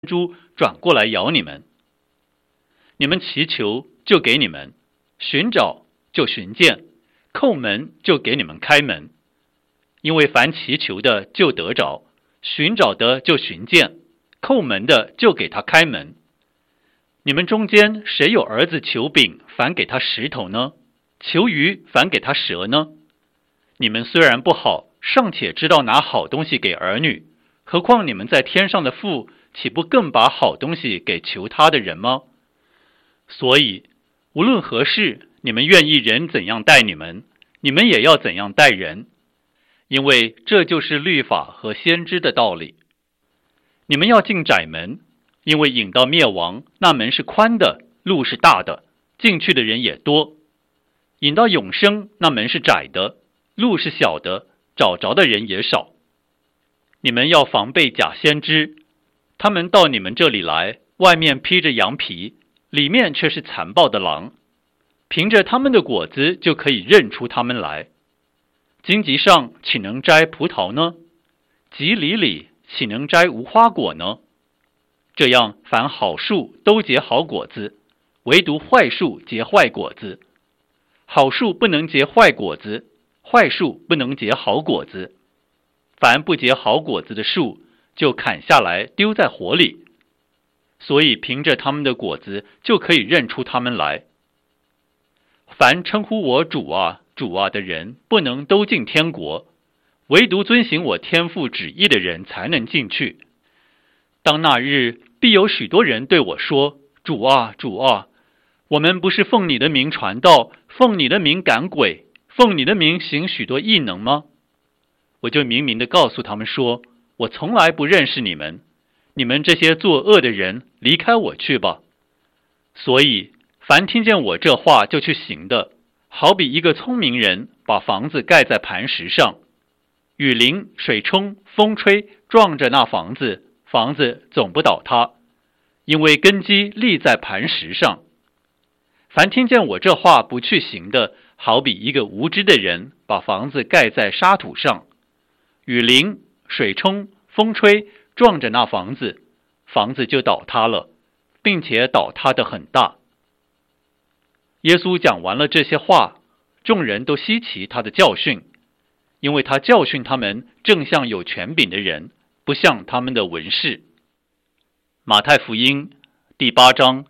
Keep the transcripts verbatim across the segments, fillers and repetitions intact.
猪转过来咬你们。你们祈求，就给你们；寻找，就寻见；叩门，就给你们开门。因为凡祈求的，就得着；寻找的，就寻见；叩门的，就给他开门。你们中间谁有儿子求饼，反给他石头呢？求鱼，反给他蛇呢？你们虽然不好，尚且知道拿好东西给儿女，何况你们在天上的父，岂不更把好东西给求他的人吗？所以无论何事，你们愿意人怎样待你们，你们也要怎样待人，因为这就是律法和先知的道理。你们要进窄门，因为引到灭亡，那门是宽的，路是大的，进去的人也多；引到永生，那门是窄的，路是小的，找着的人也少。你们要防备假先知，他们到你们这里来，外面披着羊皮，里面却是残暴的狼。凭着他们的果子就可以认出他们来。荆棘上岂能摘葡萄呢？棘藜里岂能摘无花果呢？这样，凡好树都结好果子，唯独坏树结坏果子。好树不能结坏果子，坏树不能结好果子。凡不结好果子的树，就砍下来丢在火里。所以凭着他们的果子，就可以认出他们来。凡称呼我主啊主啊的人，不能都进天国，唯独遵行我天父旨意的人才能进去。当那日，必有许多人对我说：主啊主啊，我们不是奉你的名传道，奉你的名赶鬼，奉你的名行许多异能吗？我就明明地告诉他们说，我从来不认识你们，你们这些作恶的人，离开我去吧。所以凡听见我这话就去行的，好比一个聪明人把房子盖在磐石上，雨淋水冲风吹，撞着那房子，房子总不倒塌，因为根基立在磐石上。凡听见我这话不去行的，好比一个无知的人把房子盖在沙土上，雨淋水冲风吹，撞着那房子，房子就倒塌了，并且倒塌得很大。耶稣讲完了这些话，众人都稀奇他的教训，因为他教训他们正像有权柄的人，不像他们的文士。马太福音第八章。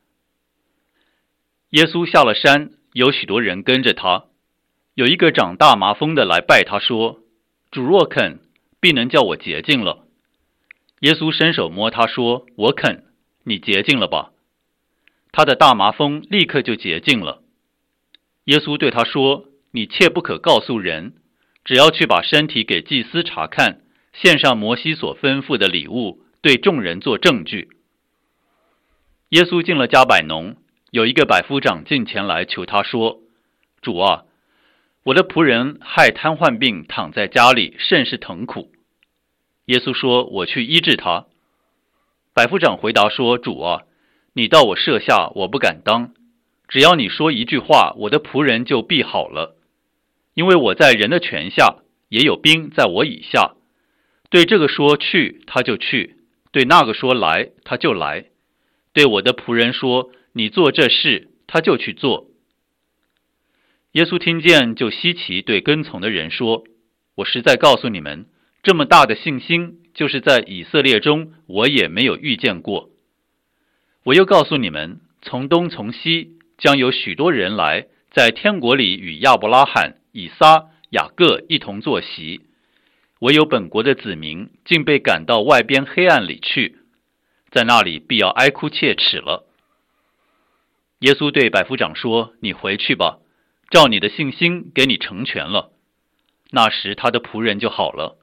耶稣下了山，有许多人跟着他。有一个长大麻风的来拜他说：主若肯，必能叫我洁净了。耶稣伸手摸他说：我肯，你洁净了吧。他的大麻风立刻就洁净了。耶稣对他说：你切不可告诉人，只要去把身体给祭司查看，献上摩西所吩咐的礼物，对众人做证据。耶稣进了加百农，有一个百夫长进前来求他说：主啊，我的仆人害瘫痪病躺在家里，甚是疼苦。耶稣说：我去医治他。百夫长回答说：主啊，你到我舍下，我不敢当，只要你说一句话，我的仆人就必好了。因为我在人的权下，也有兵在我以下，对这个说去，他就去；对那个说来，他就来；对我的仆人说你做这事，他就去做。耶稣听见就稀奇，对跟从的人说：我实在告诉你们，这么大的信心，就是在以色列中我也没有遇见过。我又告诉你们，从东从西将有许多人来，在天国里与亚伯拉罕、以撒、雅各一同坐席，唯有本国的子民竟被赶到外边黑暗里去，在那里必要哀哭切齿了。耶稣对百夫长说：你回去吧，照你的信心给你成全了。那时他的仆人就好了。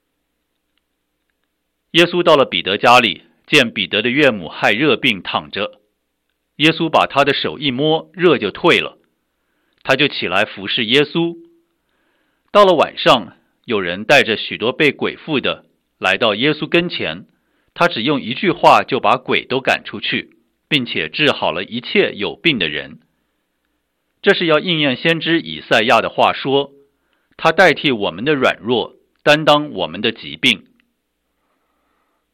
耶稣到了彼得家里，见彼得的岳母害热病躺着，耶稣把他的手一摸，热就退了，他就起来服侍耶稣。到了晚上，有人带着许多被鬼附的来到耶稣跟前，他只用一句话就把鬼都赶出去，并且治好了一切有病的人。这是要应验先知以赛亚的话说：他代替我们的软弱，担当我们的疾病。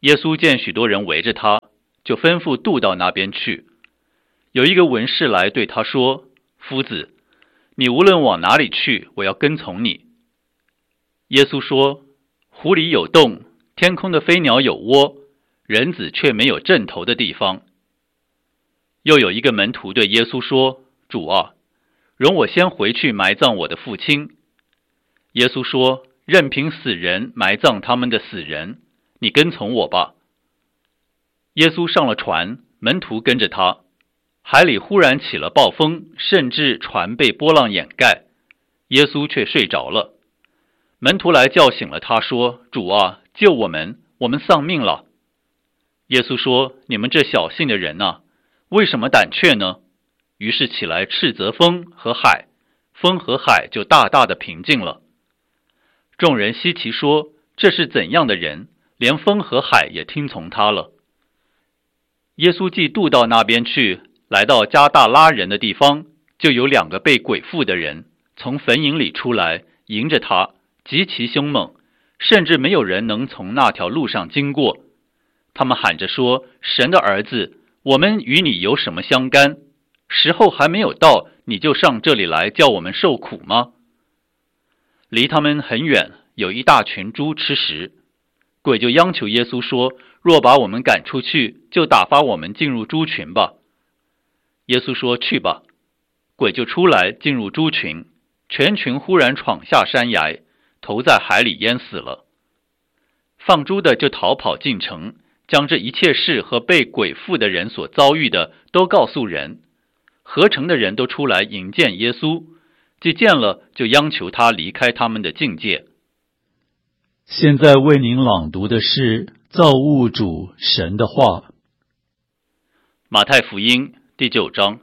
耶稣见许多人围着他，就吩咐渡到那边去。有一个文士来对他说：夫子，你无论往哪里去，我要跟从你。耶稣说：湖里有洞，天空的飞鸟有窝，人子却没有枕头的地方。又有一个门徒对耶稣说：主啊，容我先回去埋葬我的父亲。耶稣说：任凭死人埋葬他们的死人，你跟从我吧。耶稣上了船，门徒跟着他。海里忽然起了暴风，甚至船被波浪掩盖，耶稣却睡着了。门徒来叫醒了他，说：主啊，救我们，我们丧命了。耶稣说：你们这小信的人啊，为什么胆怯呢？于是起来斥责风和海，风和海就大大的平静了。众人稀奇说：这是怎样的人，连风和海也听从他了。耶稣既渡到那边去，来到加大拉人的地方，就有两个被鬼附的人从坟茔里出来，迎着他，极其凶猛，甚至没有人能从那条路上经过。他们喊着说：神的儿子，我们与你有什么相干？时候还没有到，你就上这里来叫我们受苦吗？离他们很远，有一大群猪吃食。鬼就央求耶稣说：若把我们赶出去，就打发我们进入猪群吧。耶稣说：去吧。鬼就出来进入猪群，全群忽然闯下山崖，投在海里淹死了。放猪的就逃跑进城，将这一切事和被鬼附的人所遭遇的都告诉人。合城的人都出来迎见耶稣，既见了，就央求他离开他们的境界。 现在为您朗读的是造物主神的话。 马太福音第九章。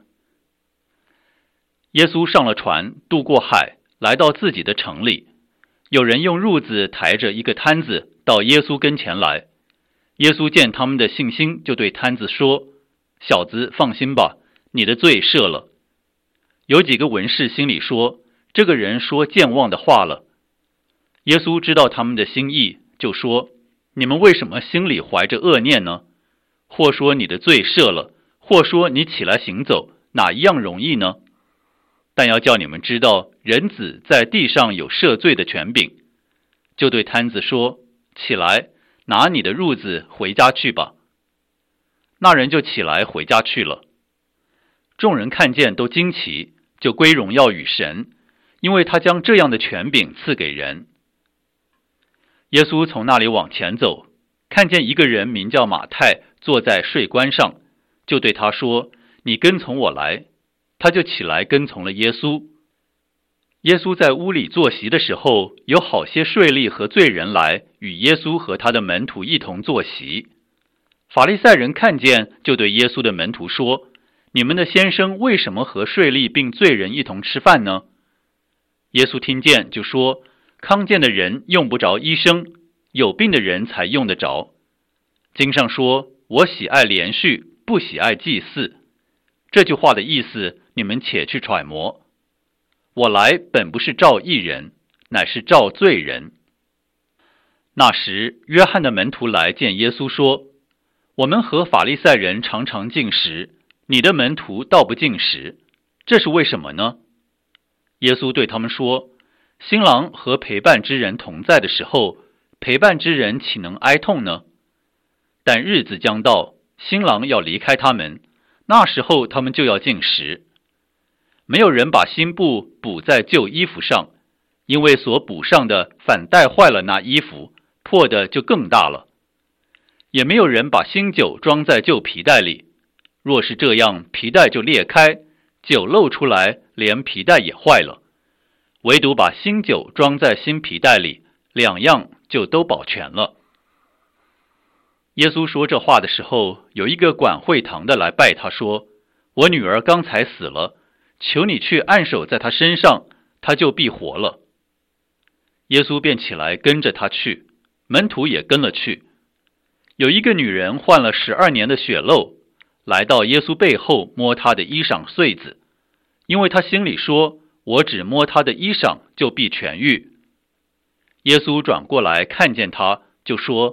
耶稣上了船，渡过海，来到自己的城里。有人用褥子抬着一个摊子到耶稣跟前来。耶稣见他们的信心，就对摊子说：小子，放心吧，你的罪赦了。有几个文士心里说：这个人说健忘的话了。耶稣知道他们的心意，就说：你们为什么心里怀着恶念呢？或说你的罪赦了，或说你起来行走，哪一样容易呢？但要叫你们知道，人子在地上有赦罪的权柄。就对摊子说：起来，拿你的褥子回家去吧。那人就起来回家去了。众人看见都惊奇，就归荣耀与神，因为他将这样的权柄赐给人。耶稣从那里往前走，看见一个人名叫马太，坐在税关上，就对他说：你跟从我来。他就起来跟从了耶稣。耶稣在屋里坐席的时候，有好些税吏和罪人来与耶稣和他的门徒一同坐席。法利赛人看见，就对耶稣的门徒说：你们的先生为什么和税吏并罪人一同吃饭呢？耶稣听见就说：康健的人用不着医生，有病的人才用得着。经上说：我喜爱连续，不喜爱祭祀。这句话的意思，你们且去揣摩。我来本不是召义人，乃是召罪人。那时，约翰的门徒来见耶稣说：我们和法利赛人常常进食，你的门徒倒不进食，这是为什么呢？耶稣对他们说：新郎和陪伴之人同在的时候，陪伴之人岂能哀痛呢？但日子将到，新郎要离开他们，那时候他们就要进食。没有人把新布补在旧衣服上，因为所补上的反带坏了那衣服，破的就更大了。也没有人把新酒装在旧皮袋里，若是这样，皮袋就裂开，酒漏出来，连皮袋也坏了。唯独把新酒装在新皮袋里，两样就都保全了。耶稣说这话的时候，有一个管会堂的来拜他说：我女儿刚才死了，求你去按手在她身上，她就必活了。耶稣便起来跟着他去，门徒也跟了去。有一个女人患了十二年的血漏，来到耶稣背后摸他的衣裳穗子，因为他心里说：我只摸他的衣裳，就必痊愈。耶稣转过来看见他，就说：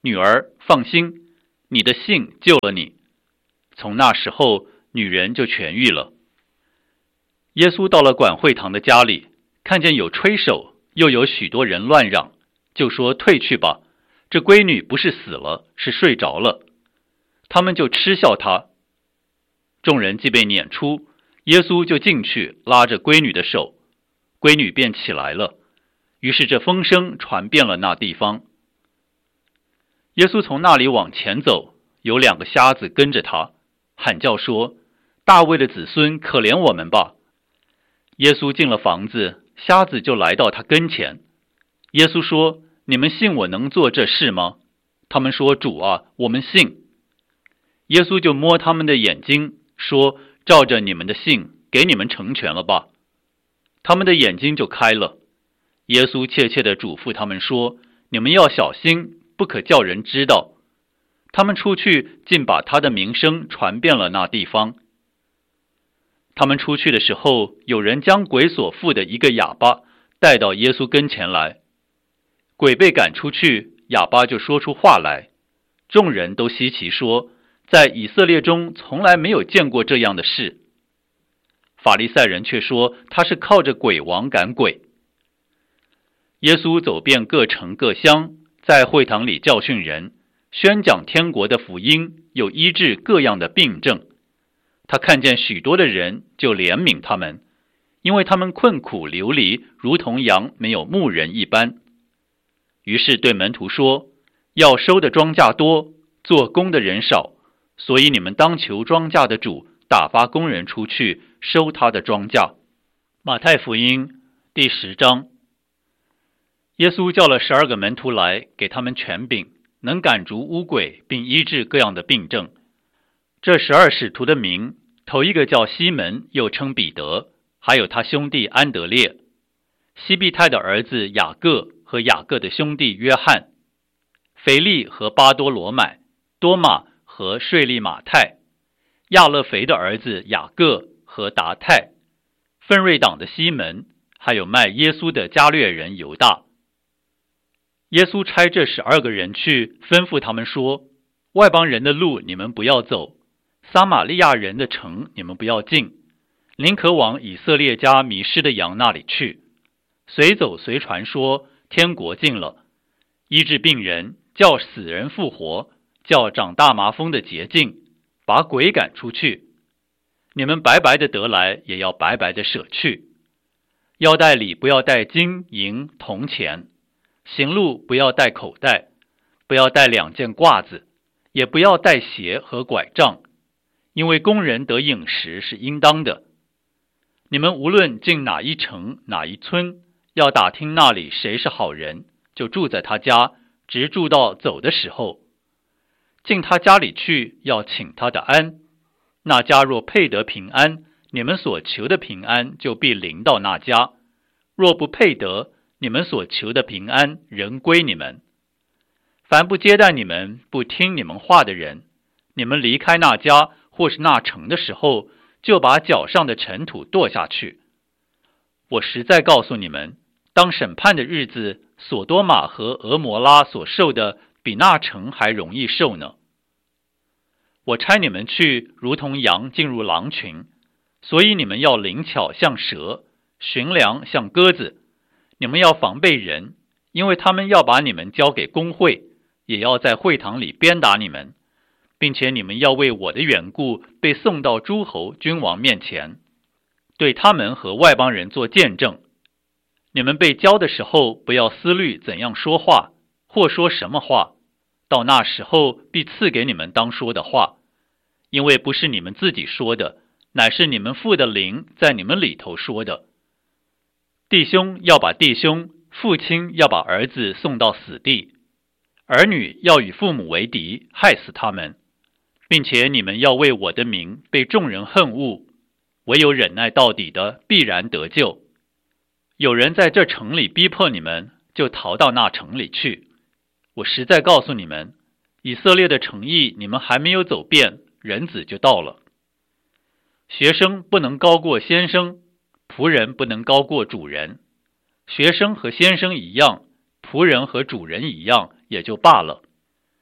女儿，放心，你的信救了你。从那时候，女人就痊愈了。耶稣到了管会堂的家里，看见有吹手，又有许多人乱嚷，就说：退去吧，这闺女不是死了，是睡着了。他们就嗤笑他。众人既被撵出，耶稣就进去拉着闺女的手，闺女便起来了。于是这风声传遍了那地方。耶稣从那里往前走，有两个瞎子跟着他，喊叫说：大卫的子孙，可怜我们吧。耶稣进了房子，瞎子就来到他跟前。耶稣说：你们信我能做这事吗？他们说：主啊，我们信。耶稣就摸他们的眼睛，说：照着你们的信，给你们成全了吧。他们的眼睛就开了。耶稣切切地嘱咐他们说：你们要小心，不可叫人知道。他们出去，竟把他的名声传遍了那地方。他们出去的时候，有人将鬼所附的一个哑巴带到耶稣跟前来。鬼被赶出去，哑巴就说出话来。众人都稀奇说，在以色列中从来没有见过这样的事。法利赛人却说，他是靠着鬼王赶鬼。耶稣走遍各城各乡，在会堂里教训人，宣讲天国的福音，又医治各样的病症。他看见许多的人，就怜悯他们，因为他们困苦流离，如同羊没有牧人一般。于是对门徒说：要收的庄稼多，做工的人少，所以你们当求庄稼的主打发工人出去收他的庄稼。马太福音第十章。耶稣叫了十二个门徒来，给他们权柄，能赶逐污鬼，并医治各样的病症。这十二使徒的名，头一个叫西门，又称彼得，还有他兄弟安德烈，西庇太的儿子雅各和雅各的兄弟约翰，腓力和巴多罗买，多马和税利马太，亚勒腓的儿子雅各和达太，奋锐党的西门，还有卖耶稣的加略人犹大。耶稣差这十二个人去，吩咐他们说：外邦人的路你们不要走，撒玛利亚人的城你们不要进，宁可往以色列家迷失的羊那里去。随走随传说，天国近了，医治病人，叫死人复活，叫长大麻风的洁净，把鬼赶出去。你们白白的得来，也要白白的舍去。腰带里不要带金银铜钱，行路不要带口袋，不要带两件褂子，也不要带鞋和拐杖，因为工人得饮食是应当的。你们无论进哪一城哪一村，要打听那里谁是好人，就住在他家，直住到走的时候。进他家里去，要请他的安。那家若配得平安，你们所求的平安就必临到那家；若不配得，你们所求的平安仍归你们。凡不接待你们、不听你们话的人，你们离开那家或是那城的时候，就把脚上的尘土跺下去。我实在告诉你们，当审判的日子，索多玛和俄摩拉所受的，比那城还容易受呢。我差你们去，如同羊进入狼群，所以你们要灵巧像蛇，驯良像鸽子。你们要防备人，因为他们要把你们交给公会，也要在会堂里鞭打你们，并且你们要为我的缘故被送到诸侯君王面前，对他们和外邦人做见证。你们被交的时候，不要思虑怎样说话，或说什么话，到那时候必赐给你们当说的话，因为不是你们自己说的，乃是你们父的灵在你们里头说的。弟兄要把弟兄，父亲要把儿子送到死地，儿女要与父母为敌，害死他们，并且你们要为我的名被众人恨恶，唯有忍耐到底的必然得救。有人在这城里逼迫你们，就逃到那城里去。我实在告诉你们，以色列的城邑你们还没有走遍，人子就到了。学生不能高过先生，仆人不能高过主人。学生和先生一样，仆人和主人一样，也就罢了。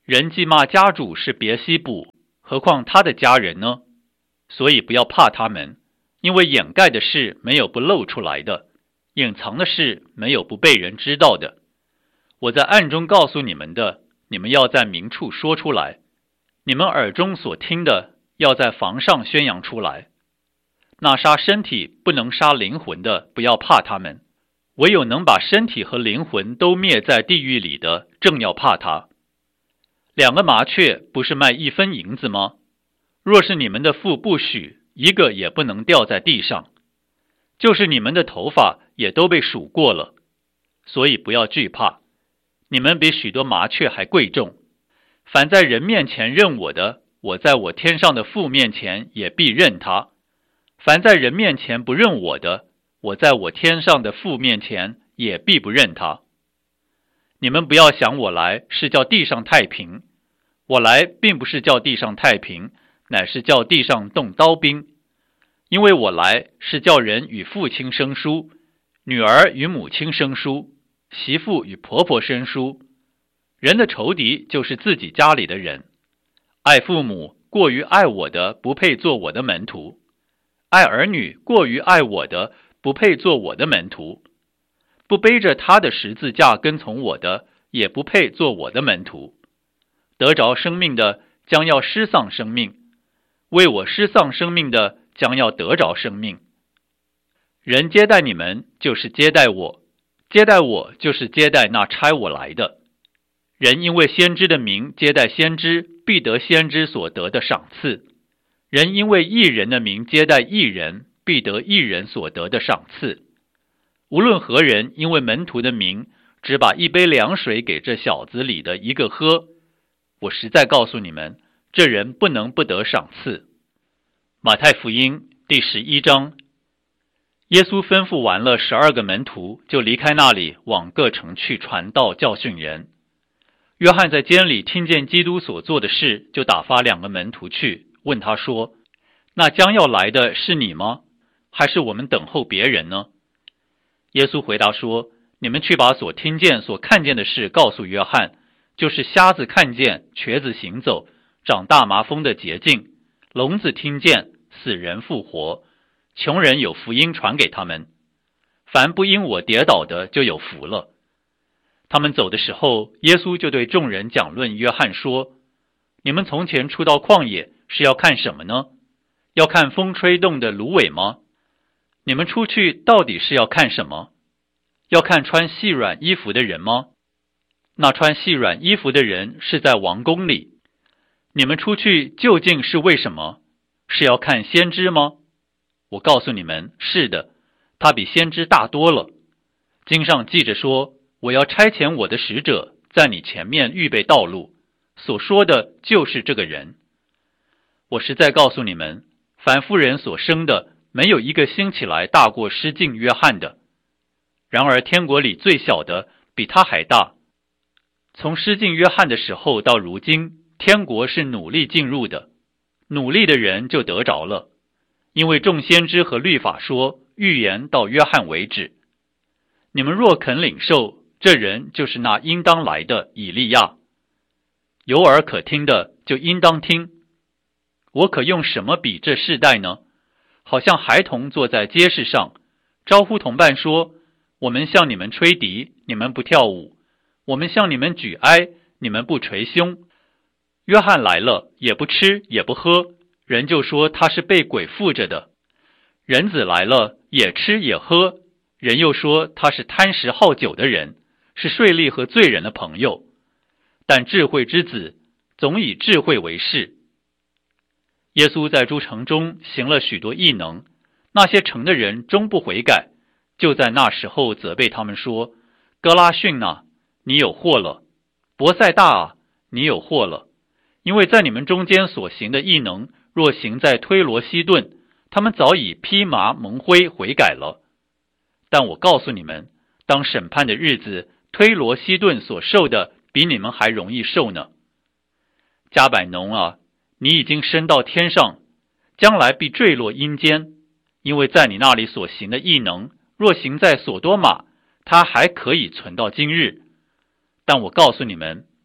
人既骂家主是别西卜，何况他的家人呢？所以不要怕他们，因为掩盖的事没有不露出来的，隐藏的事没有不被人知道的。我在暗中告诉你们的，你们要在明处说出来；你们耳中所听的，要在房上宣扬出来。那杀身体不能杀灵魂的，不要怕他们；唯有能把身体和灵魂都灭在地狱里的，正要怕他。两个麻雀不是卖一分银子吗？若是你们的父不许，一个也不能掉在地上。就是你们的头发也都被数过了，所以不要惧怕，你们比许多麻雀还贵重。凡在人面前认我的，我在我天上的父面前也必认他；凡在人面前不认我的，我在我天上的父面前也必不认他。你们不要想我来是叫地上太平，我来并不是叫地上太平，乃是叫地上动刀兵。因为我来是叫人与父亲生疏，女儿与母亲生疏，媳妇与婆婆生疏。人的仇敌就是自己家里的人。爱父母过于爱我的，不配做我的门徒；爱儿女过于爱我的，不配做我的门徒；不背着他的十字架跟从我的，也不配做我的门徒。得着生命的将要失丧生命，为我失丧生命的将要得着生命。人接待你们，就是接待我；接待我，就是接待那差我来的。人因为先知的名接待先知，必得先知所得的赏赐；人因为义人的名接待义人，必得义人所得的赏赐。无论何人因为门徒的名，只把一杯凉水给这小子里的一个喝，我实在告诉你们，这人不能不得赏赐。马太福音第十一章。耶稣吩咐完了十二个门徒，就离开那里，往各城去传道教训人。约翰在监里听见基督所做的事，就打发两个门徒去，问他说：那将要来的是你吗？还是我们等候别人呢？耶稣回答说：你们去把所听见所看见的事告诉约翰，就是瞎子看见，瘸子行走，长大麻风的洁净，聋子听见，死人复活，穷人有福音传给他们。凡不因我跌倒的，就有福了。他们走的时候，耶稣就对众人讲论约翰说：你们从前出到旷野是要看什么呢？要看风吹动的芦苇吗？你们出去到底是要看什么？要看穿细软衣服的人吗？那穿细软衣服的人是在王宫里。你们出去究竟是为什么？是要看先知吗？我告诉你们，是的，他比先知大多了。经上记着说，我要差遣我的使者在你前面预备道路，所说的就是这个人。我实在告诉你们，凡妇人所生的，没有一个兴起来大过施浸约翰的。然而天国里最小的比他还大。从施浸约翰的时候到如今，天国是努力进入的，努力的人就得着了。因为众先知和律法说，预言到约翰为止。你们若肯领受，这人就是那应当来的以利亚。有耳可听的就应当听。我可用什么比这世代呢？好像孩童坐在街市上，招呼同伴说：我们向你们吹笛，你们不跳舞；我们向你们举哀，你们不捶胸。约翰来了，也不吃也不喝，人就说他是被鬼附着的。人子来了，也吃也喝，人又说他是贪食好酒的人，是税吏和罪人的朋友。但智慧之子总以智慧为事。耶稣在诸城中行了许多异能，那些城的人终不悔改，就在那时候责备他们说：哥拉汛啊，你有祸了；伯赛大啊，你有祸了。因为在你们中间所行的异能，若行在推罗西顿，他们早已披麻蒙灰悔改了。但我告诉你们，当审判的日子，推罗西顿所受的比你们还容易受呢。加百农啊，你已经升到天上，将来必坠落阴间，因为在你那里所行的异能，若行在所多玛，它还可以存到今日。但我告诉你们，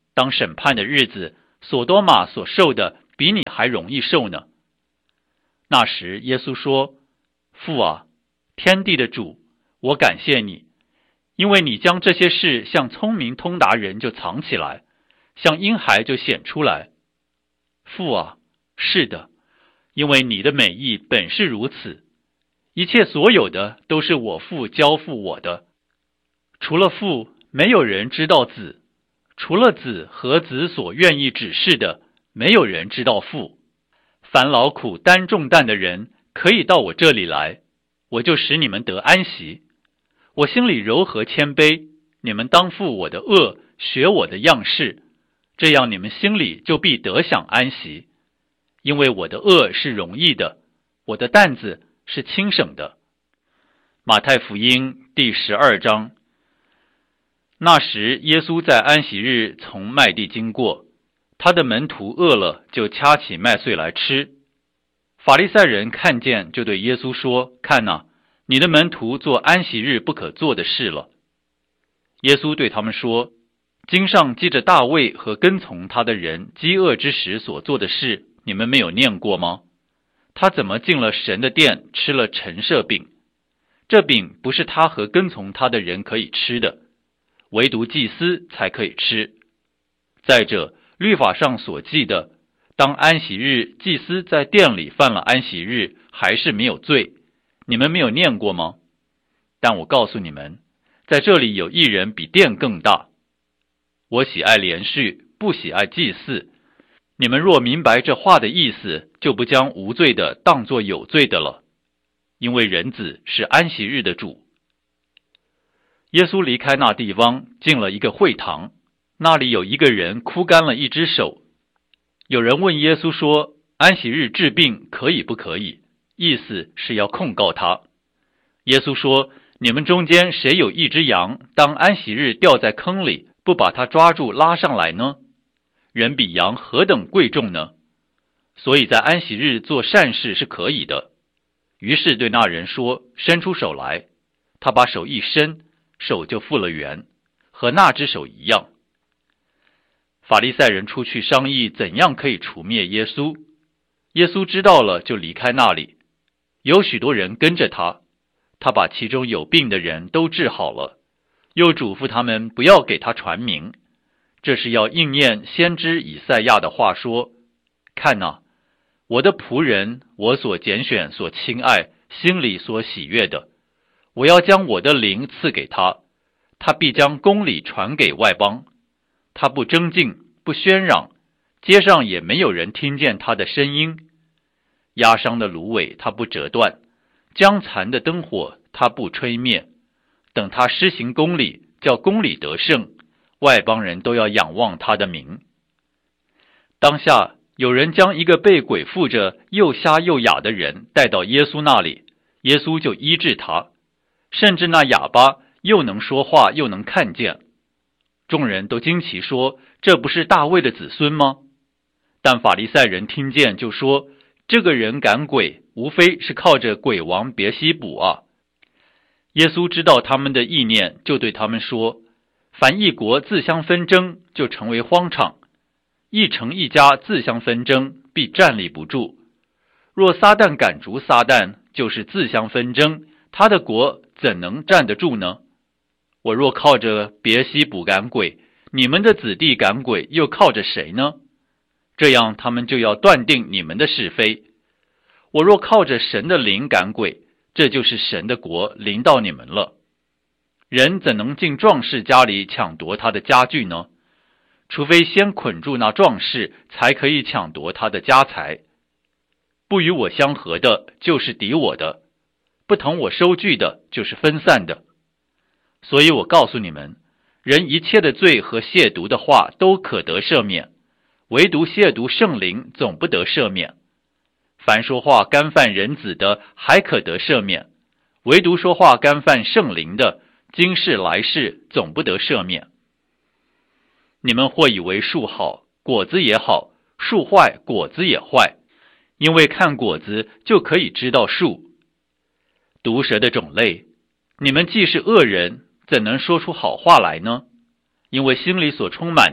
当审判的日子，所多玛所受的比你还容易受呢。那时耶稣说，父啊，天地的主，我感谢你，因为你将这些事向聪明通达人就藏起来，向婴孩就显出来。父啊，是的，因为你的美意本是如此，一切所有的都是我父交付我的。除了父，没有人知道子，除了子和子所愿意指示的，没有人知道父。凡劳苦担重担的人，可以到我这里来，我就使你们得安息。我心里柔和谦卑，你们当负我的恶，学我的样式，这样你们心里就必得享安息。因为我的恶是容易的，我的担子是轻省的。马太福音第十二章。那时耶稣在安息日从麦地经过，他的门徒饿了，就掐起麦穗来吃。法利赛人看见，就对耶稣说，看哪，你的门徒做安息日不可做的事了。耶稣对他们说，经上记着大卫和跟从他的人饥饿之时所做的事，你们没有念过吗？他怎么进了神的殿，吃了陈设饼？这饼不是他和跟从他的人可以吃的，唯独祭司才可以吃。再者，律法上所记的，当安息日祭司在殿里犯了安息日，还是没有罪，你们没有念过吗？但我告诉你们，在这里有一人比殿更大。我喜爱连续，不喜爱祭祀。你们若明白这话的意思，就不将无罪的当作有罪的了，因为人子是安息日的主。耶稣离开那地方，进了一个会堂，那里有一个人枯干了一只手。有人问耶稣说，安息日治病可以不可以？意思是要控告他。耶稣说，你们中间谁有一只羊，当安息日掉在坑里，不把它抓住拉上来呢？人比羊何等贵重呢？所以在安息日做善事是可以的。于是对那人说，伸出手来。他把手一伸，手就复了原，和那只手一样。法利赛人出去商议怎样可以除灭耶稣。耶稣知道了，就离开那里。有许多人跟着他，他把其中有病的人都治好了，又嘱咐他们不要给他传名。这是要应验先知以赛亚的话说，看哪，我的仆人，我所拣选所亲爱，心里所喜悦的，我要将我的灵赐给他，他必将公理传给外邦。他不争竞，不喧嚷，街上也没有人听见他的声音。压伤的芦苇他不折断，将残的灯火他不吹灭。等他施行公理，叫公理得胜，外邦人都要仰望他的名。当下有人将一个被鬼附着又瞎又哑的人带到耶稣那里，耶稣就医治他，甚至那哑巴又能说话又能看见。众人都惊奇说，这不是大卫的子孙吗？但法利赛人听见就说，这个人赶鬼，无非是靠着鬼王别西卜啊。耶稣知道他们的意念，就对他们说，凡一国自相纷争，就成为荒场；一城一家自相纷争，必站立不住。若撒旦赶逐撒旦，就是自相纷争，他的国怎能站得住呢？我若靠着别西卜赶鬼，你们的子弟赶鬼又靠着谁呢？这样他们就要断定你们的是非。我若靠着神的灵赶鬼，这就是神的国临到你们了。人怎能进壮士家里抢夺他的家具呢？除非先捆住那壮士，才可以抢夺他的家财。不与我相合的，就是敌我的；不同我收据的，就是分散的。所以我告诉你们，人一切的罪和亵渎的话都可得赦免，唯独亵渎圣灵总不得赦免。凡说话干犯人子的，还可得赦免，唯独说话干犯圣灵的，今世来世总不得赦免。你们或以为树好，果子也好；树坏，果子也坏，因为看果子就可以知道树。毒蛇的种类，你们既是恶人，怎能说出好话来呢？因为心里所充满的，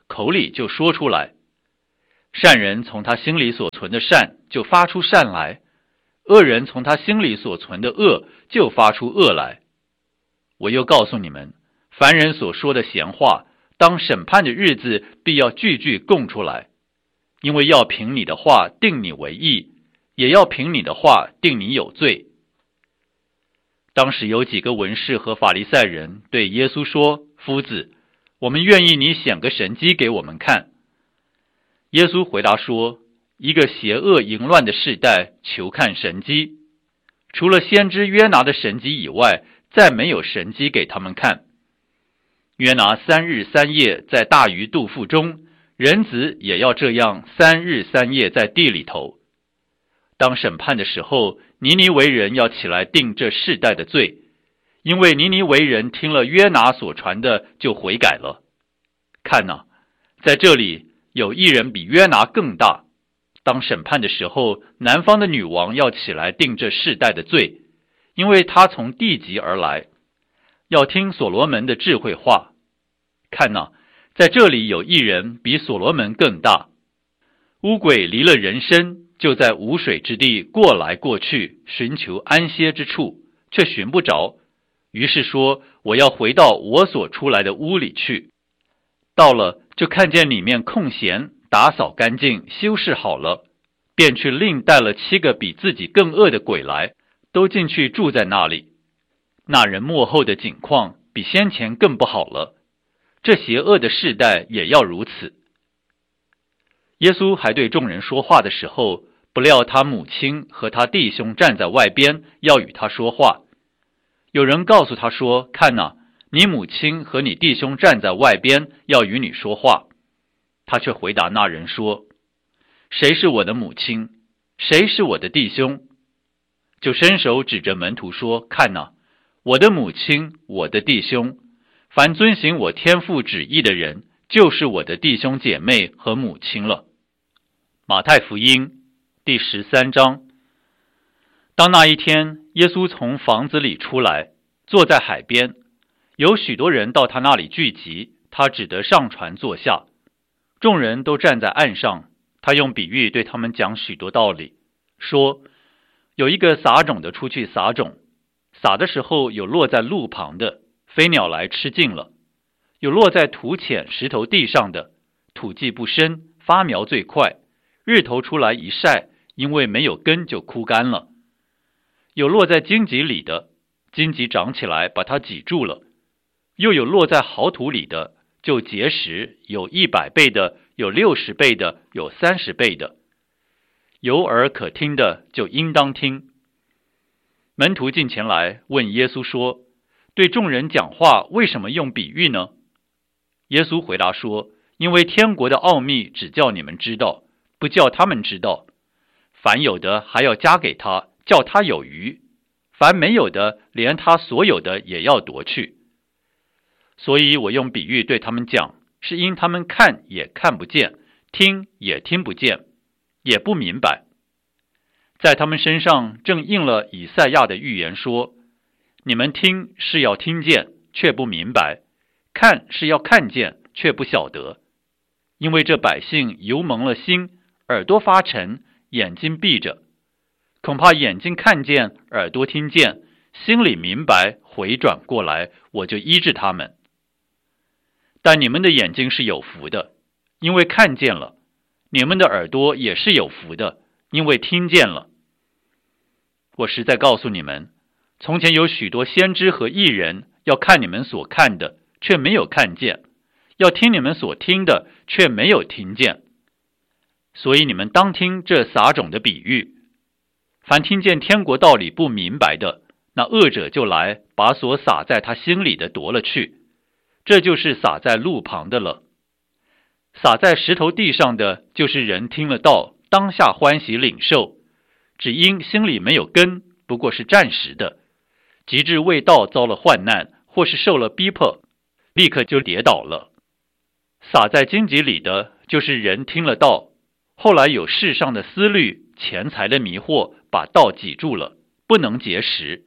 口里就说出来。善人从他心里所存的善就发出善来，恶人从他心里所存的恶就发出恶来。我又告诉你们，凡人所说的闲话，当审判的日子必要句句供出来，因为要凭你的话定你为义，也要凭你的话定你有罪。当时有几个文士和法利赛人对耶稣说：夫子，我们愿意你显个神迹给我们看。耶稣回答说：一个邪恶淫乱的世代求看神迹，除了先知约拿的神迹以外，再没有神迹给他们看。约拿三日三夜在大鱼肚腹中，人子也要这样三日三夜在地里头。当审判的时候，尼尼微人要起来定这世代的罪，因为尼尼微人听了约拿所传的就悔改了。看哪，在这里有一人比约拿更大。当审判的时候，南方的女王要起来定这世代的罪，因为她从地极而来，要听所罗门的智慧话。看哪，在这里有一人比所罗门更大。乌鬼离了人身，就在无水之地过来过去，寻求安歇之处，却寻不着。于是说：我要回到我所出来的屋里去。到了，就看见里面空闲，打扫干净，修饰好了，便去另带了七个比自己更恶的鬼来，都进去住在那里。那人末后的景况比先前更不好了。这邪恶的世代也要如此。耶稣还对众人说话的时候，不料他母亲和他弟兄站在外边，要与他说话。有人告诉他说：看哪，你母亲和你弟兄站在外边，要与你说话。他却回答那人说：谁是我的母亲？谁是我的弟兄？就伸手指着门徒说：看哪，我的母亲，我的弟兄，凡遵行我天父旨意的人，就是我的弟兄姐妹和母亲了。马太福音第十三章。当那一天，耶稣从房子里出来，坐在海边，有许多人到他那里聚集，他只得上船坐下。众人都站在岸上，他用比喻对他们讲许多道理，说：有一个撒种的出去撒种，撒的时候有落在路旁的，飞鸟来吃尽了；有落在土浅石头地上的，土迹不深，发苗最快，日头出来一晒，因为没有根就枯干了；有落在荆棘里的，荆棘长起来把它挤住了；又有落在好土里的，就结实，有一百倍的，有六十倍的，有三十倍的。有耳可听的就应当听。门徒进前来问耶稣说：对众人讲话为什么用比喻呢？耶稣回答说：因为天国的奥秘只叫你们知道，不叫他们知道。凡有的还要加给他，叫他有余；凡没有的，连他所有的也要夺去。所以我用比喻对他们讲，是因他们看也看不见，听也听不见，也不明白。在他们身上正应了以赛亚的预言说：你们听是要听见，却不明白；看是要看见，却不晓得。因为这百姓油蒙了心，耳朵发沉，眼睛闭着，恐怕眼睛看见，耳朵听见，心里明白，回转过来，我就医治他们。但你们的眼睛是有福的，因为看见了；你们的耳朵也是有福的，因为听见了。我实在告诉你们，从前有许多先知和义人，要看你们所看的，却没有看见；要听你们所听的，却没有听见。所以你们当听这撒种的比喻。凡听见天国道理不明白的，那恶者就来，把所撒在他心里的夺了去。这就是撒在路旁的了。撒在石头地上的，就是人听了道，当下欢喜领受，只因心里没有根，不过是暂时的，及至为道遭了患难，或是受了逼迫，立刻就跌倒了。撒在荆棘里的，就是人听了道，后来有世上的思虑、钱财的迷惑，把道挤住了，不能结实。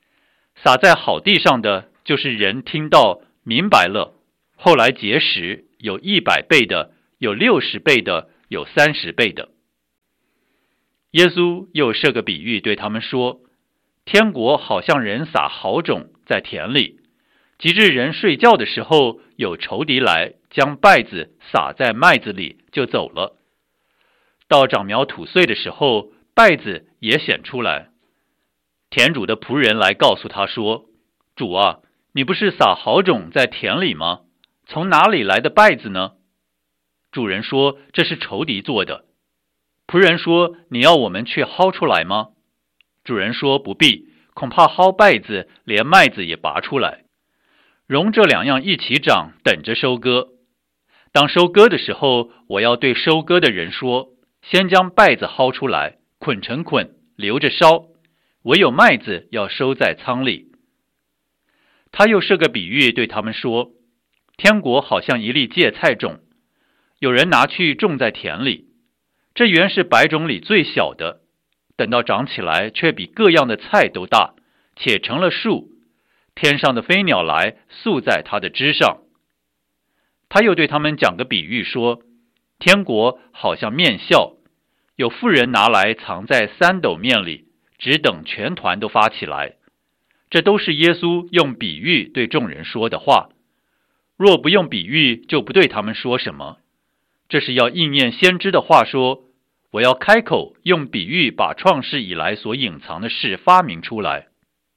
撒在好地上的，就是人听道明白了，后来结实， 有一百倍的，有六十倍的，有三十倍的。耶稣又设个比喻对他们说，天国好像人撒好种在田里，及至人睡觉的时候，有仇敌来将稗子撒在麦子里就走了。到长苗吐穗的时候，稗子也显出来。田主的仆人来告诉他说，主啊，你不是撒好种在田里吗？从哪里来的稗子呢？主人说，这是仇敌做的。仆人说，你要我们去薅出来吗？主人说，不必，恐怕薅稗子连麦子也拔出来，容这两样一起长，等着收割。当收割的时候，我要对收割的人说，先将稗子薅出来，捆成捆，留着烧，唯有麦子要收在仓里。他又设个比喻对他们说，天国好像一粒芥菜种，有人拿去种在田里，这原是百种里最小的，等到长起来，却比各样的菜都大，且成了树，天上的飞鸟来宿在它的枝上。他又对他们讲个比喻说，天国好像面酵，有妇人拿来藏在三斗面里，只等全团都发起来。这都是耶稣用比喻对众人说的话。若不用比喻，就不对他们说什么。这是要应验先知的话说，我要开口用比喻把创世以来所隐藏的事发明出来。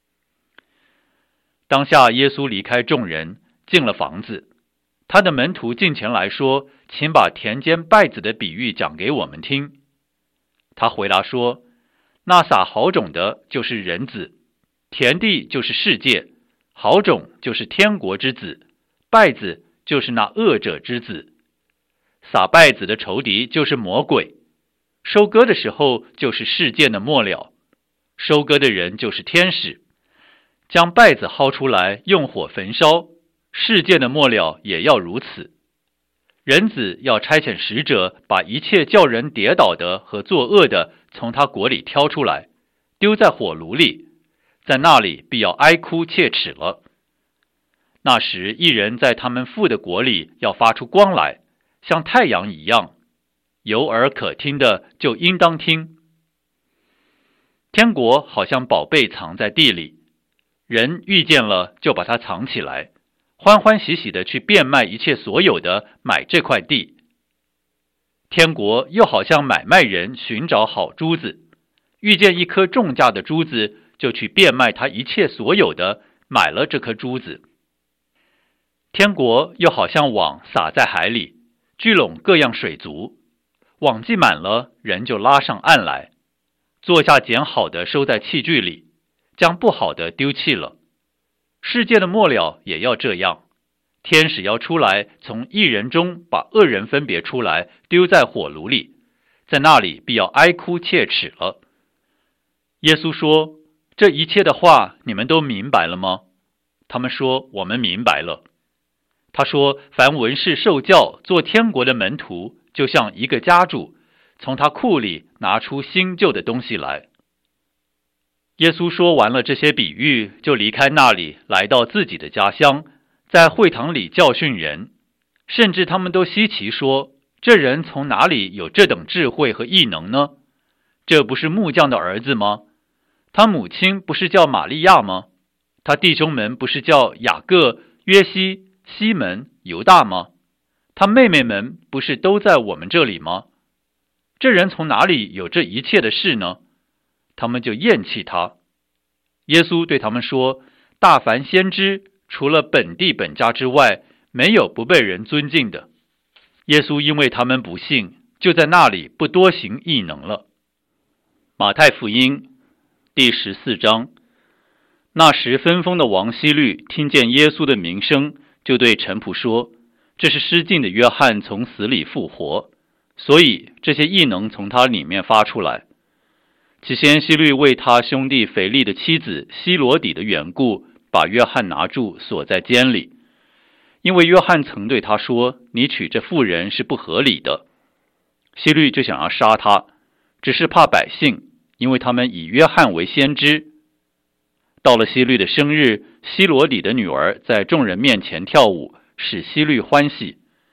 当下耶稣离开众人，进了房子，他的门徒近前来说，请把田间稗子的比喻讲给我们听。他回答说，那撒好种的就是人子，田地就是世界，好种就是天国之子，稗子就是那恶者之子。撒稗子的仇敌就是魔鬼，收割的时候就是世界的末了，收割的人就是天使，将稗子薅出来，用火焚烧，世界的末了也要如此。人子要差遣使者，把一切叫人跌倒的和作恶的从他国里挑出来，丢在火炉里，在那里必要哀哭切齿了。那时一人在他们父的国里要发出光来，像太阳一样，有耳可听的就应当听。天国好像宝贝藏在地里，人遇见了就把它藏起来，欢欢喜喜的去变卖一切所有的，买这块地。天国又好像买卖人寻找好珠子，遇见一颗重价的珠子，就去变卖他一切所有的，买了这颗珠子。天国又好像网撒在海里，聚拢各样水族，网系满了，人就拉上岸来，坐下捡好的收在器具里，将不好的丢弃了。世界的末了也要这样，天使要出来，从一人中把恶人分别出来，丢在火炉里，在那里必要哀哭切齿了。耶稣说，这一切的话你们都明白了吗？他们说，我们明白了。他说，凡文士受教做天国的门徒，就像一个家主，从他库里拿出新旧的东西来。耶稣说完了这些比喻，就离开那里，来到自己的家乡，在会堂里教训人，甚至他们都稀奇说，这人从哪里有这等智慧和异能呢？这不是木匠的儿子吗？他母亲不是叫玛利亚吗？他弟兄们不是叫雅各、约西、西门、犹大吗？他妹妹们不是都在我们这里吗？这人从哪里有这一切的事呢？他们就厌弃他。耶稣对他们说，大凡先知，除了本地本家之外，没有不被人尊敬的。耶稣因为他们不信，就在那里不多行异能了。马太福音第十四章。那时分封的王希律听见耶稣的名声，就对臣仆说，这是失禁的约翰从死里复活，所以这些异能从他里面发出来。起先希律为他兄弟腓力的妻子希罗底的缘故，把约翰拿住锁在监里，因为约翰曾对他说，你娶这妇人是不合理的。希律就想要杀他，只是怕百姓，因为他们以约翰为先知。到了希律的生日，希罗底的女儿在众人面前跳舞，使希律欢喜。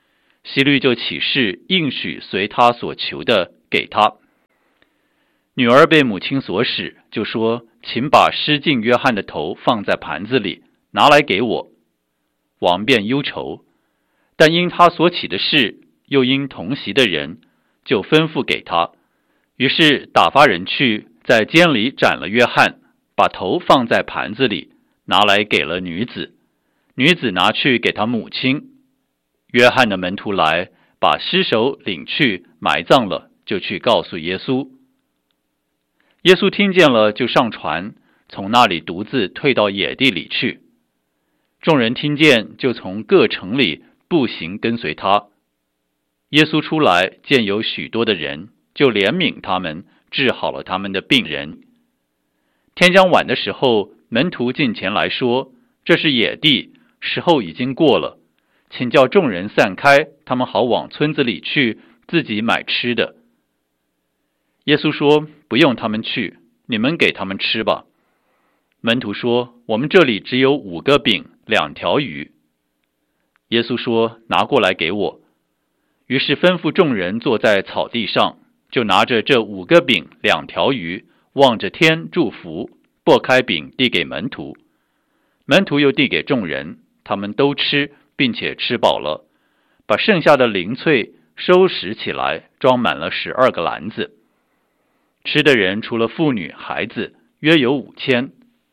希律就起誓应许随他所求的给他。女儿被母亲所使，就说：请把施浸约翰的头放在盘子里，拿来给我。王便忧愁，但因他所起的事，又因同席的人，就吩咐给他。于是打发人去，在监里斩了约翰，把头放在盘子里，拿来给了女子。女子拿去给他母亲。约翰的门徒来，把尸首领去埋葬了，就去告诉耶稣。耶稣听见了，就上船，从那里独自退到野地里去。众人听见，就从各城里步行跟随他。耶稣出来，见有许多的人，就怜悯他们，治好了他们的病人。天将晚的时候，门徒进前来说：这是野地，时候已经过了，请叫众人散开，他们好往村子里去，自己买吃的。耶稣说：不用他们去，你们给他们吃吧。门徒说：我们这里只有五个饼，两条鱼。耶稣说：拿过来给我。于是吩咐众人坐在草地上，就拿着这五个饼两条鱼，望着天祝福，擘开饼递给门徒。门徒又递给众人，他们都吃，并且吃饱了，把剩下的零碎收拾起来，装满了十二个篮子。吃的人除了妇女孩子，约有五千。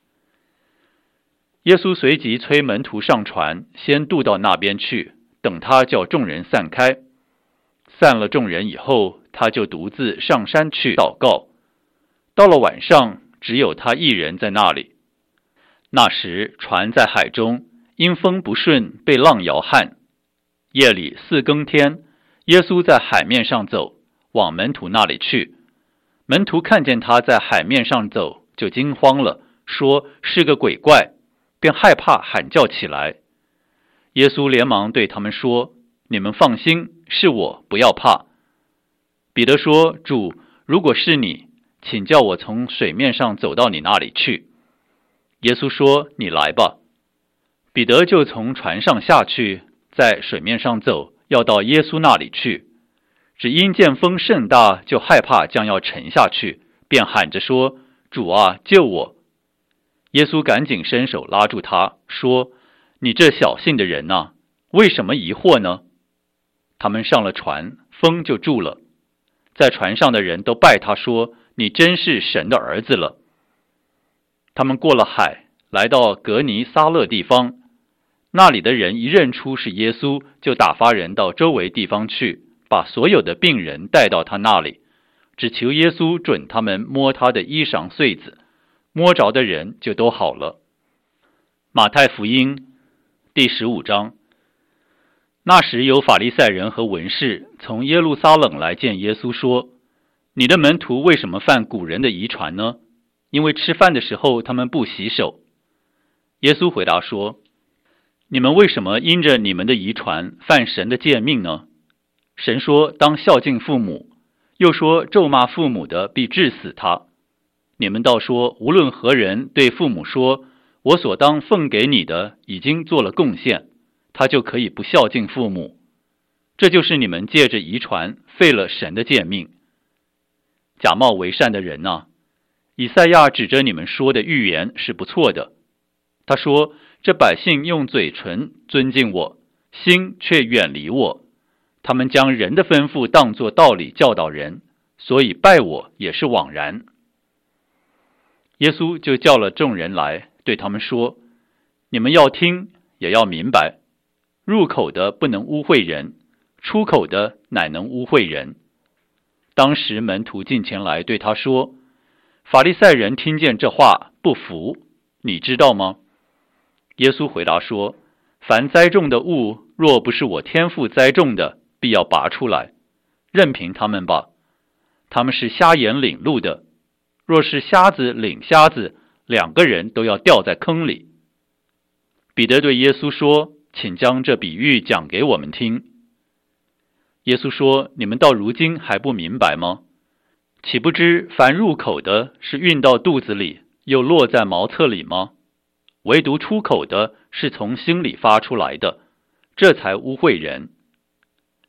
耶稣随即催门徒上船，先渡到那边去，等他叫众人散开。散了众人以后，他就独自上山去祷告。到了晚上，只有他一人在那里。那时船在海中，因风不顺，被浪摇撼。夜里四更天，耶稣在海面上走，往门徒那里去。门徒看见他在海面上走，就惊慌了，说是个鬼怪，便害怕，喊叫起来。耶稣连忙对他们说：你们放心，是我，不要怕。彼得说：主，如果是你，请叫我从水面上走到你那里去。耶稣说：你来吧。彼得就从船上下去，在水面上走，要到耶稣那里去。只因见风甚大，就害怕将要沉下去，便喊着说：主啊，救我！耶稣赶紧伸手拉住他，说：你这小信的人啊，为什么疑惑呢？他们上了船，风就住了。在船上的人都拜他说：你真是神的儿子了。他们过了海，来到革尼撒勒地方。那里的人一认出是耶稣，就打发人到周围地方去，把所有的病人带到他那里，只求耶稣准他们摸他的衣裳穗子，摸着的人就都好了。马太福音第十五章。那时有法利赛人和文士从耶路撒冷来见耶稣，说：你的门徒为什么犯古人的遗传呢？因为吃饭的时候他们不洗手。耶稣回答说：你们为什么因着你们的遗传犯神的诫命呢？神说当孝敬父母，又说咒骂父母的必治死他。你们倒说无论何人对父母说：我所当奉给你的已经做了贡献，他就可以不孝敬父母。这就是你们借着遗传废了神的诫命。假冒为善的人啊，以赛亚指着你们说的预言是不错的。他说：这百姓用嘴唇尊敬我，心却远离我。他们将人的吩咐当作道理教导人，所以拜我也是枉然。耶稣就叫了众人来，对他们说：你们要听，也要明白，入口的不能污秽人，出口的乃能污秽人。当时门徒进前来对他说：法利赛人听见这话不服，你知道吗？耶稣回答说：凡栽种的物，若不是我天父栽种的，必要拔出来，任凭他们吧。他们是瞎眼领路的，若是瞎子领瞎子，两个人都要掉在坑里。彼得对耶稣说：请将这比喻讲给我们听。耶稣说：你们到如今还不明白吗？岂不知凡入口的是运到肚子里，又落在茅厕里吗？唯独出口的是从心里发出来的，这才污秽人。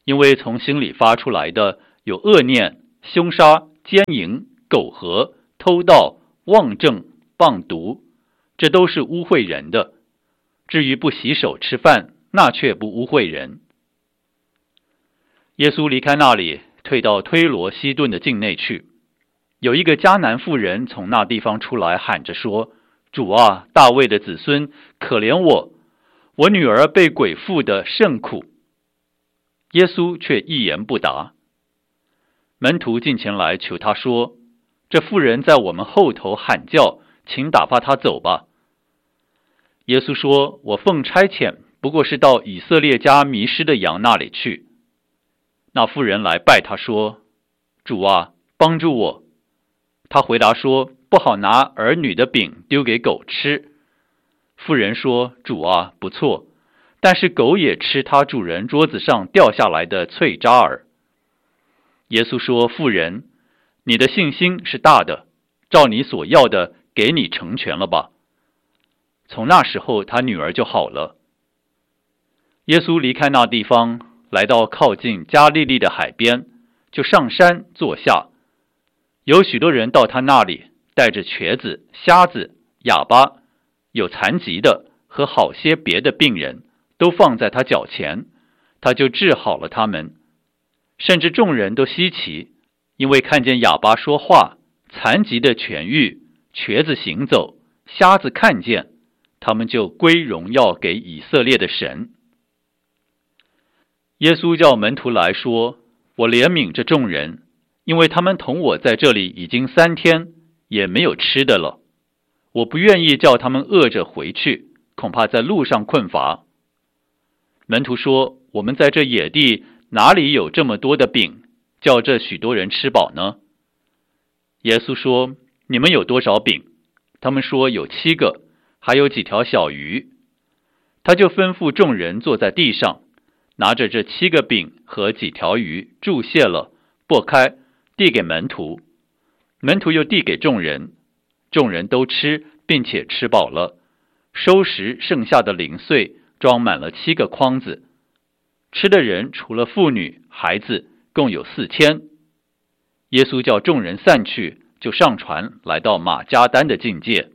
因为从心里发出来的有恶念、凶杀、奸淫、苟合、偷盗、妄证、谤毒，这都是污秽人的。至于不洗手吃饭，那却不污秽人。耶稣离开那里，退到推罗西顿的境内去。有一个迦南妇人从那地方出来，喊着说：主啊，大卫的子孙，可怜我，我女儿被鬼附得甚苦。耶稣却一言不答。门徒进前来求他说：这妇人在我们后头喊叫，请打发她走吧。耶稣说：我奉差遣，不过是到以色列家迷失的羊那里去。那妇人来拜他说：主啊，帮助我。他回答说：不好拿儿女的饼丢给狗吃。妇人说：主啊，不错，但是狗也吃他主人桌子上掉下来的脆渣儿。耶稣说：妇人，你的信心是大的，照你所要的给你成全了吧。从那时候他女儿就好了。耶稣离开那地方，来到靠近加利利的海边，就上山坐下。有许多人到他那里，带着瘸子、瞎子、哑巴，有残疾的和好些别的病人，都放在他脚前，他就治好了他们。甚至众人都稀奇，因为看见哑巴说话，残疾的痊愈，瘸子行走，瞎子看见，他们就归荣耀给以色列的神。耶稣叫门徒来说：我怜悯这众人，因为他们同我在这里已经三天，也没有吃的了。我不愿意叫他们饿着回去，恐怕在路上困乏。门徒说：我们在这野地哪里有这么多的饼，叫这许多人吃饱呢？耶稣说：你们有多少饼？他们说有七个，还有几条小鱼。他就吩咐众人坐在地上，拿着这七个饼和几条鱼，注谢了，擘开，递给门徒。门徒又递给众人，众人都吃，并且吃饱了，收拾剩下的零碎，装满了七个筐子。吃的人除了妇女、孩子，共有四千。耶稣叫众人散去，就上船来到马加丹的境界。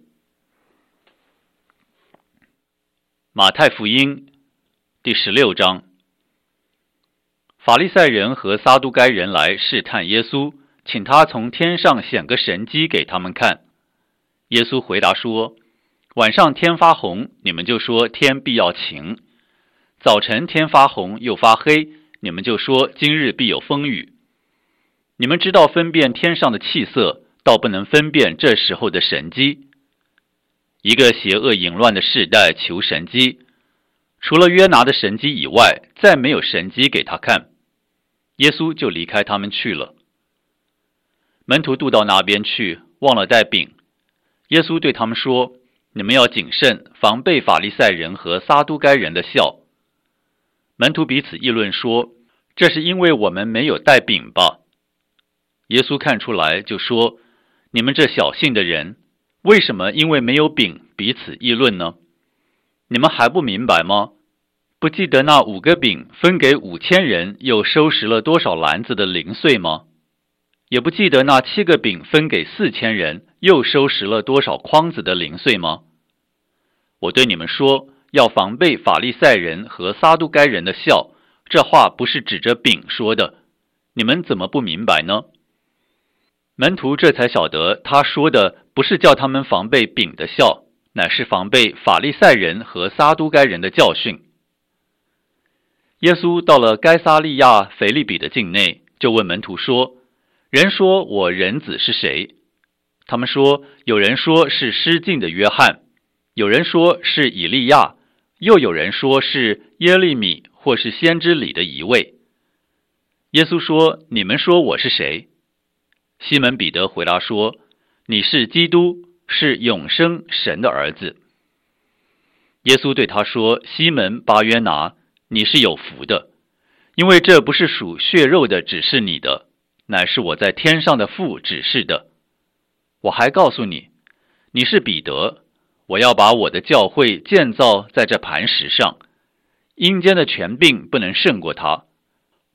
马太福音第十六章。法利赛人和撒都该人来试探耶稣，请他从天上显个神迹给他们看。耶稣回答说：晚上天发红，你们就说天必要晴；早晨天发红又发黑，你们就说今日必有风雨。你们知道分辨天上的气色，倒不能分辨这时候的神迹。一个邪恶淫乱的世代求神迹，除了约拿的神迹以外，再没有神迹给他看。耶稣就离开他们去了。门徒渡到那边去，忘了带饼。耶稣对他们说：你们要谨慎，防备法利赛人和撒都该人的酵。门徒彼此议论说：这是因为我们没有带饼吧？耶稣看出来，就说：你们这小信的人，为什么因为没有饼彼此议论呢？你们还不明白吗？不记得那五个饼分给五千人，又收拾了多少篮子的零碎吗？也不记得那七个饼分给四千人，又收拾了多少筐子的零碎吗？我对你们说，要防备法利赛人和撒都该人的酵，这话不是指着饼说的，你们怎么不明白呢？门徒这才晓得，他说的不是叫他们防备饼的酵，乃是防备法利赛人和撒都该人的教训。耶稣到了该撒利亚腓利比的境内，就问门徒说：人说我人子是谁？他们说：有人说是失禁的约翰，有人说是以利亚，又有人说是耶利米或是先知里的一位。耶稣说：你们说我是谁？西门彼得回答说：你是基督，是永生神的儿子。耶稣对他说：西门巴约拿，你是有福的，因为这不是属血肉的指示你的，乃是我在天上的父指示的。我还告诉你，你是彼得，我要把我的教会建造在这磐石上，阴间的权柄不能胜过他。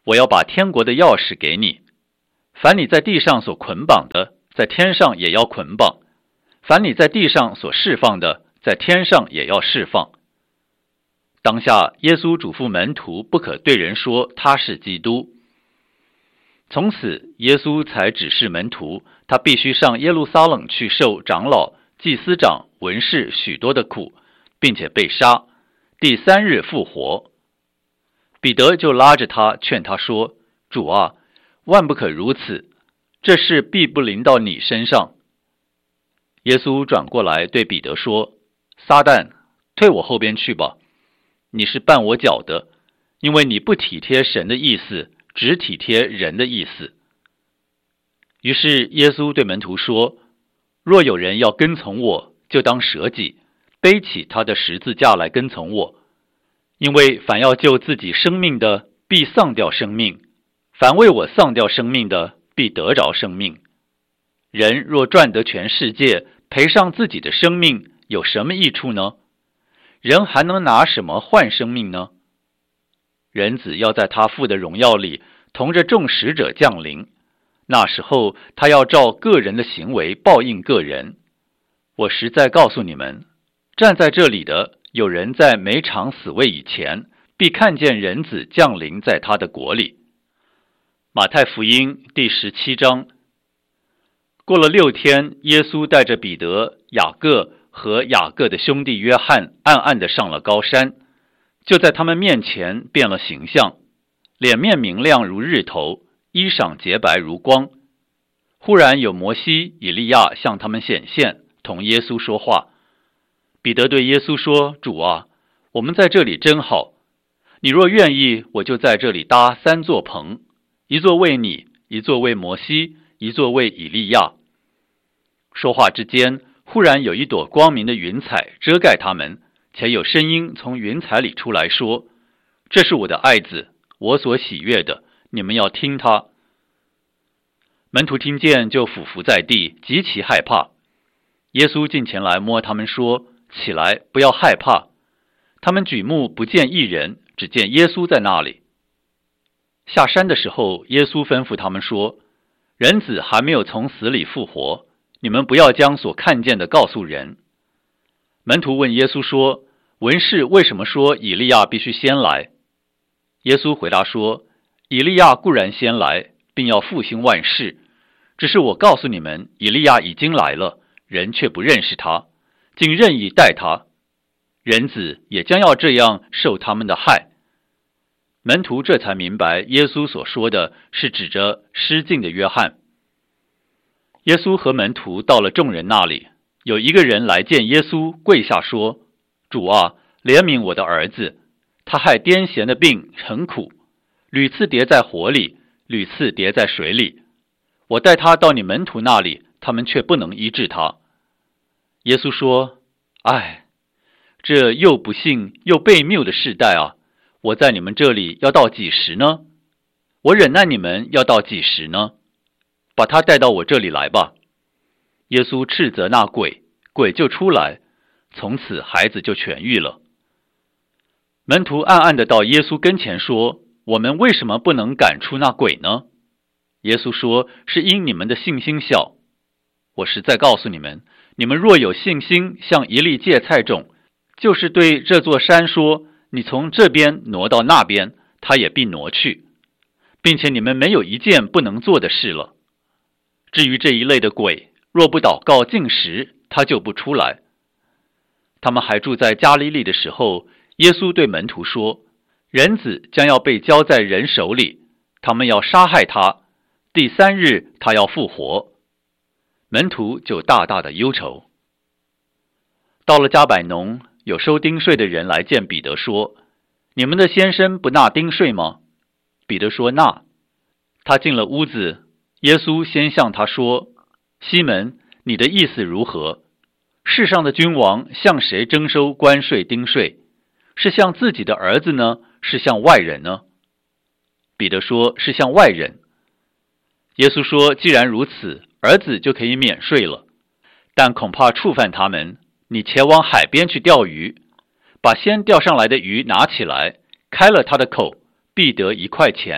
我要把天国的钥匙给你。凡你在地上所捆绑的，在天上也要捆绑；凡你在地上所释放的，在天上也要释放。当下，耶稣嘱咐门徒不可对人说他是基督。从此，耶稣才指示门徒，他必须上耶路撒冷去受长老、祭司长、文士许多的苦，并且被杀，第三日复活。彼得就拉着他，劝他说：主啊，万不可如此，这事必不临到你身上。耶稣转过来对彼得说：撒旦，退我后边去吧，你是绊我脚的，因为你不体贴神的意思，只体贴人的意思。于是耶稣对门徒说：若有人要跟从我，就当舍己，背起他的十字架来跟从我。因为凡要救自己生命的，必丧掉生命；凡为我丧掉生命的，必得着生命。人若赚得全世界，赔上自己的生命，有什么益处呢？人还能拿什么换生命呢？人子要在他父的荣耀里，同着众使者降临。那时候，他要照个人的行为报应个人。我实在告诉你们，站在这里的有人在没尝死味以前，必看见人子降临在他的国里。马太福音第十七章。过了六天，耶稣带着彼得、雅各和雅各的兄弟约翰，暗暗地上了高山，就在他们面前变了形象，脸面明亮如日头，衣裳洁白如光。忽然有摩西、以利亚向他们显现，同耶稣说话。彼得对耶稣说：主啊，我们在这里真好，你若愿意，我就在这里搭三座棚，一座为你，一座为摩西，一座为以利亚。说话之间，忽然有一朵光明的云彩遮盖他们，且有声音从云彩里出来说：这是我的爱子，我所喜悦的，你们要听他。门徒听见，就俯伏在地，极其害怕。耶稣近前来摸他们说：起来，不要害怕。他们举目不见一人，只见耶稣在那里。下山的时候，耶稣吩咐他们说：人子还没有从死里复活，你们不要将所看见的告诉人。门徒问耶稣说：文士为什么说以利亚必须先来？耶稣回答说：以利亚固然先来，并要复兴万事，只是我告诉你们，以利亚已经来了，人却不认识他，竟任意待他。人子也将要这样受他们的害。门徒这才明白耶稣所说的是指着失禁的约翰。耶稣和门徒到了众人那里，有一个人来见耶稣，跪下说：主啊，怜悯我的儿子，他害癫痫的病很苦，屡次跌在火里，屡次跌在水里。我带他到你门徒那里，他们却不能医治他。耶稣说：唉，这又不幸又悖谬的世代啊！我在你们这里要到几时呢？我忍耐你们要到几时呢？把他带到我这里来吧。耶稣斥责那鬼，鬼就出来，从此孩子就痊愈了。门徒暗暗地到耶稣跟前说：我们为什么不能赶出那鬼呢？耶稣说：是因你们的信心小。我实在告诉你们，你们若有信心像一粒芥菜种，就是对这座山说：你从这边挪到那边，它也必挪去，并且你们没有一件不能做的事了。至于这一类的鬼，若不祷告禁食，它就不出来。他们还住在加利利的时候，耶稣对门徒说：人子将要被交在人手里，他们要杀害他，第三日他要复活。门徒就大大的忧愁。到了加百农，有收丁税的人来见彼得说：你们的先生不纳丁税吗？彼得说：纳。他进了屋子，耶稣先向他说：西门，你的意思如何？世上的君王向谁征收关税丁税？是向自己的儿子呢，是向外人呢？彼得说：是向外人。耶稣说：既然如此，儿子就可以免税了，但恐怕触犯他们，你前往海边去钓鱼，把先钓上来的鱼拿起来，开了他的口，必得一块钱，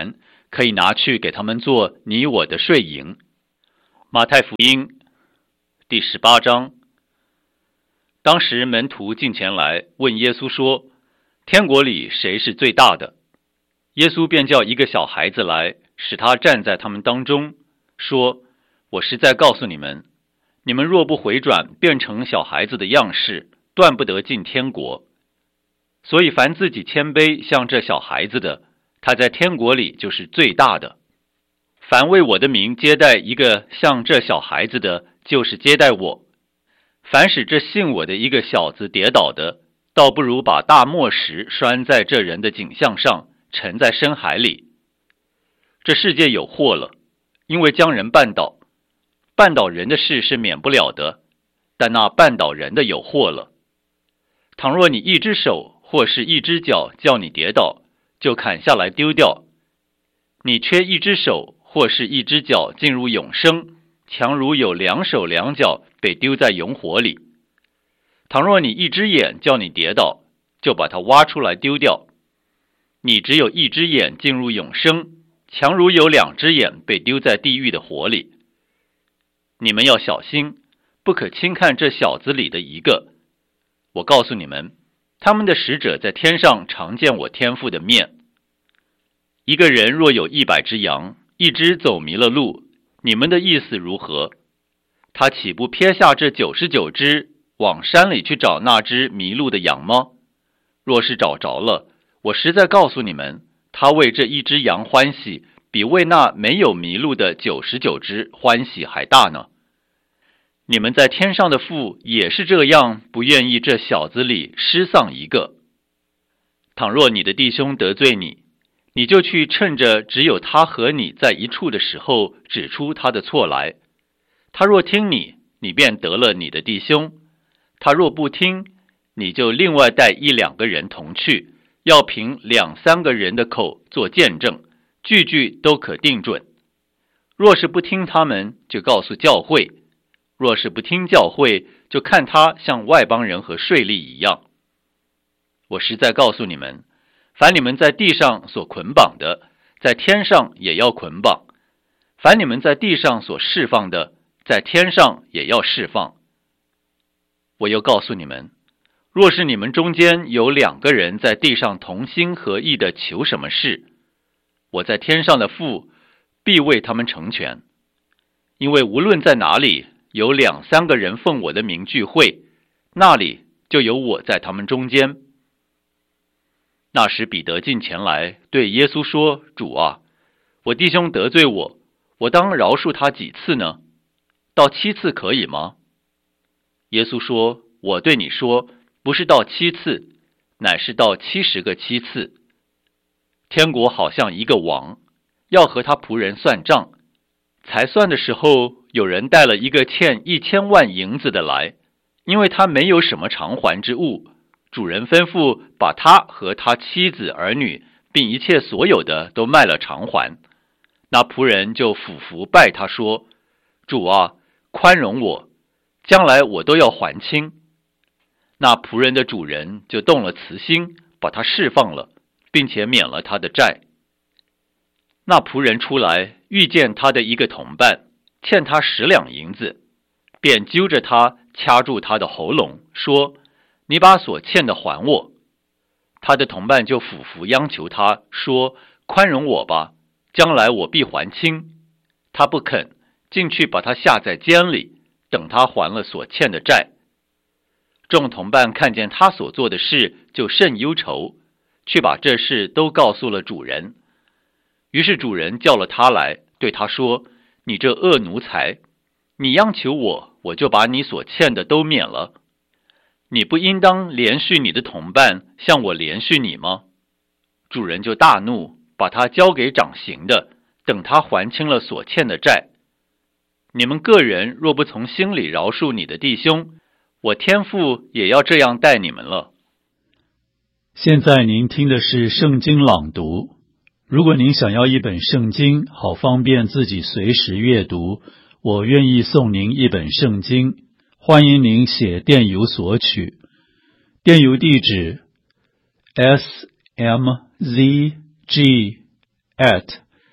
可以拿去给他们做你我的税银。马太福音第十八章。当时门徒进前来问耶稣说，天国里谁是最大的？耶稣便叫一个小孩子来，使他站在他们当中，说，我实在告诉你们，你们若不回转，变成小孩子的样式，断不得进天国。所以凡自己谦卑像这小孩子的，他在天国里就是最大的。凡为我的名接待一个像这小孩子的，就是接待我。凡使这信我的一个小子跌倒的，倒不如把大磨石拴在这人的颈项上，沉在深海里。这世界有祸了，因为将人绊倒。绊倒人的事是免不了的，但那绊倒人的有祸了。倘若你一只手或是一只脚叫你跌倒，就砍下来丢掉。你缺一只手或是一只脚进入永生，强如有两手两脚被丢在永火里。倘若你一只眼叫你跌倒，就把它挖出来丢掉。你只有一只眼进入永生，强如有两只眼被丢在地狱的火里。你们要小心，不可轻看这小子里的一个。我告诉你们，他们的使者在天上常见我天父的面。一个人若有一百只羊，一只走迷了路，你们的意思如何？他岂不撇下这九十九只，往山里去找那只迷路的羊吗？若是找着了，我实在告诉你们，他为这一只羊欢喜，比为那没有迷路的九十九只欢喜还大呢。你们在天上的父也是这样，不愿意这小子里失丧一个。倘若你的弟兄得罪你，你就去趁着只有他和你在一处的时候，指出他的错来。他若听你，你便得了你的弟兄；他若不听，你就另外带一两个人同去，要凭两三个人的口做见证，句句都可定准。若是不听他们，就告诉教会；若是不听教会，就看他像外邦人和税吏一样。我实在告诉你们，凡你们在地上所捆绑的，在天上也要捆绑；凡你们在地上所释放的，在天上也要释放。我又告诉你们，若是你们中间有两个人在地上同心合意的求什么事，我在天上的父必为他们成全。因为无论在哪里有两三个人奉我的名聚会，那里就有我在他们中间。那时彼得进前来对耶稣说，主啊，我弟兄得罪我，我当饶恕他几次呢？到七次可以吗？耶稣说，我对你说，不是到七次，乃是到七十个七次。天国好像一个王，要和他仆人算账。才算的时候，有人带了一个欠一千万银子的来，因为他没有什么偿还之物。主人吩咐把他和他妻子儿女，并一切所有的都卖了偿还。那仆人就俯伏拜他说，主啊，宽容我，将来我都要还清。那仆人的主人就动了慈心，把他释放了，并且免了他的债。那仆人出来，遇见他的一个同伴，欠他十两银子，便揪着他，掐住他的喉咙，说，你把所欠的还我。他的同伴就俯伏央求他说，宽容我吧，将来我必还清。他不肯，进去把他下在监里，等他还了所欠的债。众同伴看见他所做的事，就甚忧愁，去把这事都告诉了主人。于是主人叫了他来，对他说，你这恶奴才，你央求我，我就把你所欠的都免了。你不应当连续你的同伴，像我连续你吗？主人就大怒，把他交给掌刑的，等他还清了所欠的债。你们个人若不从心里饶恕你的弟兄，我天父也要这样待你们了。 现在您听的是圣经朗读。如果您想要一本圣经，好方便自己随时阅读，我愿意送您一本圣经。欢迎您写电邮索取，电邮地址 s m z g at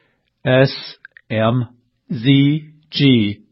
S M Z G